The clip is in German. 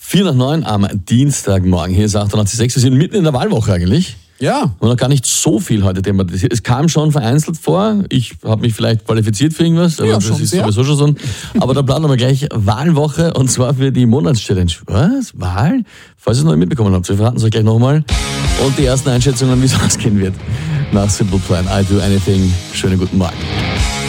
8:04 am Dienstagmorgen. Hier ist 88.6. Wir sind mitten in der Wahlwoche eigentlich. Ja. Und noch gar nicht so viel heute thematisiert. Es kam schon vereinzelt vor. Ich habe mich vielleicht qualifiziert für irgendwas, aber Ja, das schon ist sehr. sowieso schon so. Aber da planen wir gleich Wahlwoche und zwar für die Monatschallenge. Was? Wahl? Falls ihr es noch nicht mitbekommen habt, wir verraten es euch gleich nochmal. Und die ersten Einschätzungen, wie es ausgehen wird. Nach Simple Plan, I Do Anything. Schönen guten Morgen.